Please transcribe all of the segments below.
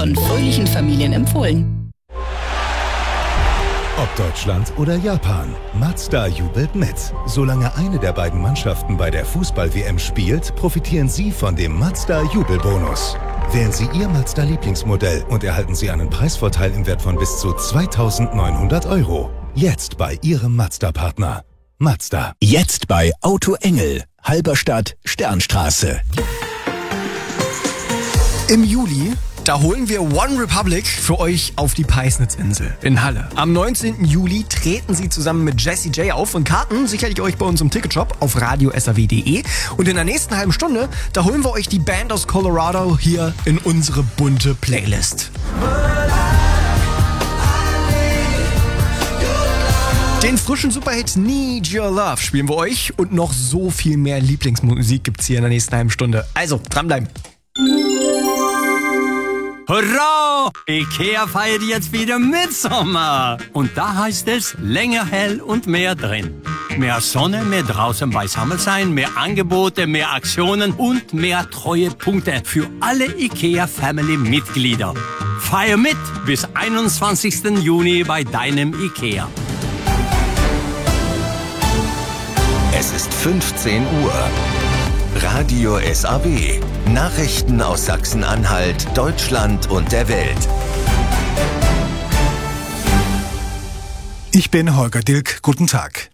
von fröhlichen Familien empfohlen. Ob Deutschland oder Japan, Mazda jubelt mit. Solange eine der beiden Mannschaften bei der Fußball-WM spielt, profitieren Sie von dem Mazda-Jubelbonus. Wählen Sie Ihr Mazda-Lieblingsmodell und erhalten Sie einen Preisvorteil im Wert von bis zu 2.900 €. Jetzt bei Ihrem Mazda-Partner. Mazda. Jetzt bei Auto Engel, Halberstadt, Sternstraße. Im Juli, da holen wir One Republic für euch auf die Peisnitzinsel in Halle. Am 19. Juli treten sie zusammen mit Jessie J auf und Karten sichere ich euch bei uns im Ticketshop auf radiosaw.de. Und in der nächsten halben Stunde, da holen wir euch die Band aus Colorado hier in unsere bunte Playlist. Den frischen Superhit Need Your Love spielen wir euch und noch so viel mehr Lieblingsmusik gibt's hier in der nächsten halben Stunde. Also, dranbleiben. Hurra! Ikea feiert jetzt wieder Mitsommer. Und da heißt es länger hell und mehr drin. Mehr Sonne, mehr draußen beisammen sein, mehr Angebote, mehr Aktionen und mehr Treuepunkte für alle Ikea-Family-Mitglieder. Feier mit bis 21. Juni bei deinem Ikea. Es ist 15 Uhr. Radio SAW. Nachrichten aus Sachsen-Anhalt, Deutschland und der Welt. Ich bin Holger Dilk. Guten Tag.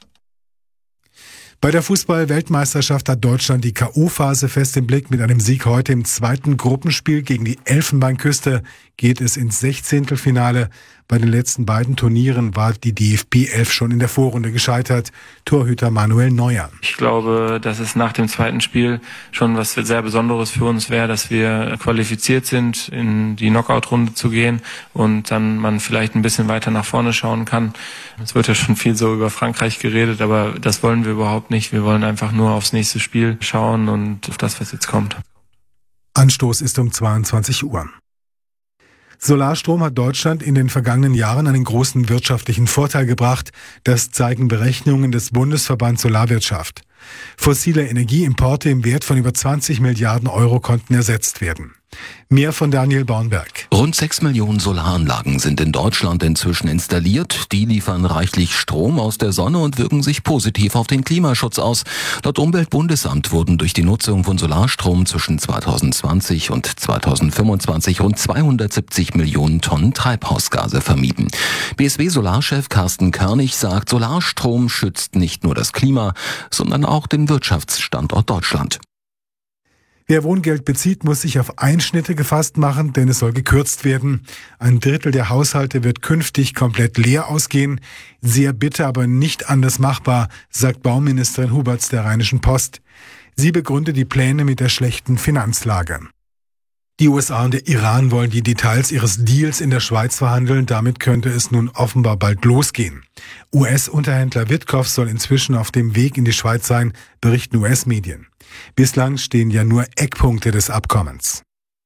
Bei der Fußball-Weltmeisterschaft hat Deutschland die K.O.-Phase fest im Blick. Mit einem Sieg heute im zweiten Gruppenspiel gegen die Elfenbeinküste geht es ins 16. Bei den letzten beiden Turnieren war die DFB 11 schon in der Vorrunde gescheitert. Torhüter Manuel Neuer. Ich glaube, dass es nach dem zweiten Spiel schon was sehr Besonderes für uns wäre, dass wir qualifiziert sind, in die Knockout-Runde zu gehen und dann man vielleicht ein bisschen weiter nach vorne schauen kann. Es wird ja schon viel so über Frankreich geredet, aber das wollen wir überhaupt nicht. Wir wollen einfach nur aufs nächste Spiel schauen und auf das, was jetzt kommt. Anstoß ist um 22 Uhr. Solarstrom hat Deutschland in den vergangenen Jahren einen großen wirtschaftlichen Vorteil gebracht. Das zeigen Berechnungen des Bundesverbands Solarwirtschaft. Fossile Energieimporte im Wert von über 20 Milliarden € konnten ersetzt werden. Mehr von Daniel Bornberg. Rund 6 Millionen Solaranlagen sind in Deutschland inzwischen installiert. Die liefern reichlich Strom aus der Sonne und wirken sich positiv auf den Klimaschutz aus. Laut Umweltbundesamt wurden durch die Nutzung von Solarstrom zwischen 2020 und 2025 rund 270 Millionen Tonnen Treibhausgase vermieden. BSW-Solarchef Carsten Körnig sagt, Solarstrom schützt nicht nur das Klima, sondern auch den Wirtschaftsstandort Deutschland. Wer Wohngeld bezieht, muss sich auf Einschnitte gefasst machen, denn es soll gekürzt werden. 1/3 der Haushalte wird künftig komplett leer ausgehen. Sehr bitter, aber nicht anders machbar, sagt Bauministerin Huberts der Rheinischen Post. Sie begründet die Pläne mit der schlechten Finanzlage. Die USA und der Iran wollen die Details ihres Deals in der Schweiz verhandeln. Damit könnte es nun offenbar bald losgehen. US-Unterhändler Witkoff soll inzwischen auf dem Weg in die Schweiz sein, berichten US-Medien. Bislang stehen ja nur Eckpunkte des Abkommens.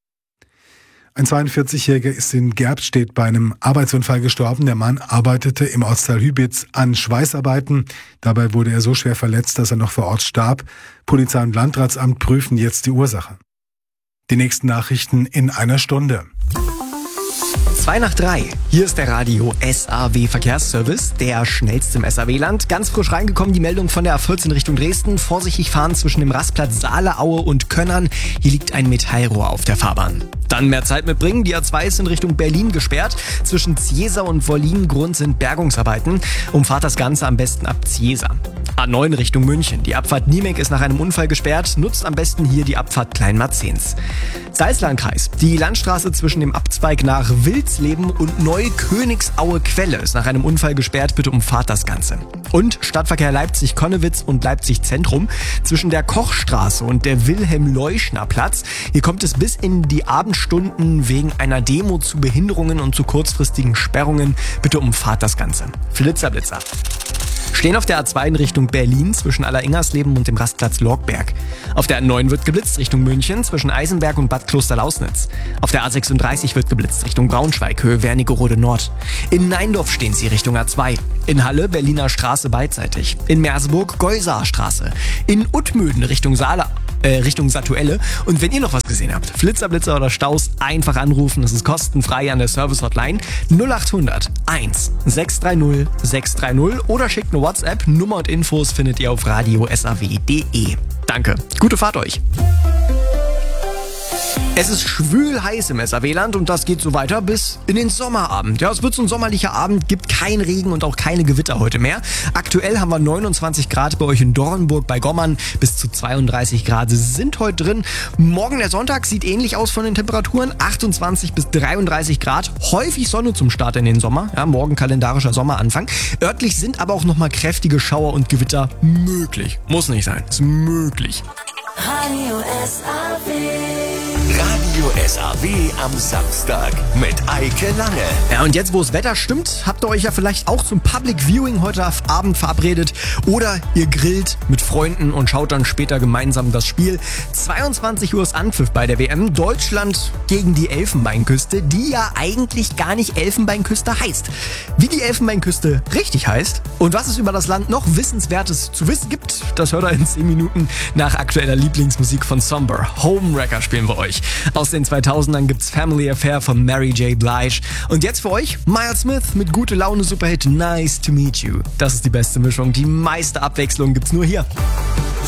Ein 42-Jähriger ist in Gerbstedt bei einem Arbeitsunfall gestorben. Der Mann arbeitete im Ortsteil Hübitz an Schweißarbeiten. Dabei wurde er so schwer verletzt, dass er noch vor Ort starb. Polizei und Landratsamt prüfen jetzt die Ursache. Die nächsten Nachrichten in einer Stunde. 2:03. Hier ist der Radio SAW Verkehrsservice, der schnellste im SAW-Land. Ganz frisch reingekommen die Meldung von der A14 Richtung Dresden. Vorsichtig fahren zwischen dem Rastplatz Saale-Aue und Könnern. Hier liegt ein Metallrohr auf der Fahrbahn. Dann mehr Zeit mitbringen. Die A2 ist in Richtung Berlin gesperrt. Zwischen Ziesa und Wollin-Grund sind Bergungsarbeiten. Umfahrt das Ganze am besten ab Ziesa. A9 Richtung München. Die Abfahrt Niemek ist nach einem Unfall gesperrt. Nutzt am besten hier die Abfahrt Kleinmarzens. Salzlandkreis. Die Landstraße zwischen dem Abzweig nach Wilsleben und Neukönigsauer-Quelle ist nach einem Unfall gesperrt. Bitte umfahrt das Ganze. Und Stadtverkehr Leipzig-Konnewitz und Leipzig-Zentrum. Zwischen der Kochstraße und der Wilhelm-Leuschner-Platz. Hier kommt es bis in die Abendstunden wegen einer Demo zu Behinderungen und zu kurzfristigen Sperrungen. Bitte umfahrt das Ganze. Flitzer-Blitzer. Stehen auf der A2 in Richtung Berlin zwischen Alleringers-Leben und dem Rastplatz Lorgberg. Auf der A9 wird geblitzt Richtung München zwischen Eisenberg und Bad Klosterlausnitz. Auf der A36 wird geblitzt Richtung Braunschweig, Höhe Wernigerode Nord. In Neindorf stehen sie Richtung A2. In Halle Berliner Straße beidseitig. In Merseburg Geusaer Straße. In Utmüden Richtung Saale Richtung Satuelle. Und wenn ihr noch was gesehen habt, Flitzer, Blitzer oder Staus, einfach anrufen. Das ist kostenfrei an der Service-Hotline 0800 1 630 630 oder schickt eine WhatsApp. Nummer und Infos findet ihr auf radio.saw.de. Danke. Gute Fahrt euch. Es ist schwül heiß im SAW-Land und das geht so weiter bis in den Sommerabend. Ja, es wird so ein sommerlicher Abend, gibt kein Regen und auch keine Gewitter heute mehr. Aktuell haben wir 29 Grad bei euch in Dornburg bei Gommern, bis zu 32 Grad sind heute drin. Morgen der Sonntag sieht ähnlich aus von den Temperaturen, 28 bis 33 Grad. Häufig Sonne zum Start in den Sommer, ja, morgen kalendarischer Sommeranfang. Örtlich sind aber auch nochmal kräftige Schauer und Gewitter möglich. Muss nicht sein, ist möglich. Radio SAW. Radio SAW am Samstag mit Eike Lange. Ja, und jetzt, wo das Wetter stimmt, habt ihr euch ja vielleicht auch zum Public Viewing heute Abend verabredet. Oder ihr grillt mit Freunden und schaut dann später gemeinsam das Spiel. 22 Uhr ist Anpfiff bei der WM. Deutschland gegen die Elfenbeinküste, die ja eigentlich gar nicht Elfenbeinküste heißt. Wie die Elfenbeinküste richtig heißt und was es über das Land noch Wissenswertes zu wissen gibt, das hört ihr in 10 Minuten nach aktueller Lieblingsmusik von Somber. Homewrecker spielen wir euch. Aus den 2000ern gibt's Family Affair von Mary J. Blige. Und jetzt für euch Miles Smith mit gute Laune Superhit Nice to Meet You. Das ist die beste Mischung. Die meiste Abwechslung gibt's nur hier.